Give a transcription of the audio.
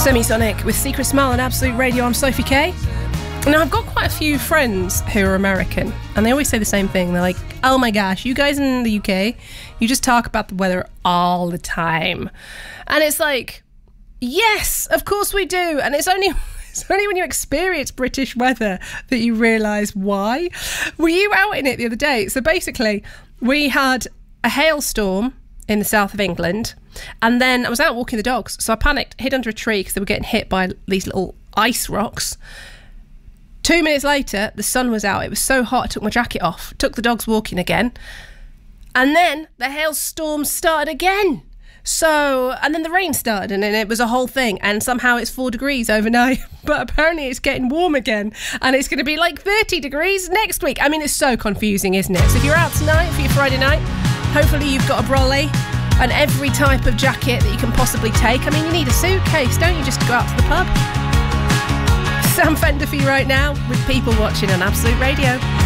Semisonic with Secret Smile on Absolute Radio. I'm Sophie Kay. Now, I've got quite a few friends who are American, and they always say the same thing. They're like, oh my gosh, you guys in the UK, you just talk about the weather all the time. And it's like, yes, of course we do. And it's only when you experience British weather that you realise why. Were you out in it the other day? So basically, we had a hailstorm in the south of England, and then I was out walking the dogs, so I panicked, hid under a tree because they were getting hit by these little ice rocks. 2 minutes later, the sun was out. It was so hot, I took my jacket off, took the dogs walking again, and then the hailstorm started again. And then the rain started, and then it was a whole thing, and somehow it's 4 degrees overnight, but apparently it's getting warm again, and it's going to be like 30 degrees next week. I mean, it's so confusing, isn't it? So if you're out tonight for your Friday night, hopefully you've got a brolly and every type of jacket that you can possibly take. I mean, you need a suitcase, don't you, just to go out to the pub? Sam Fender for you right now with People Watching on Absolute Radio.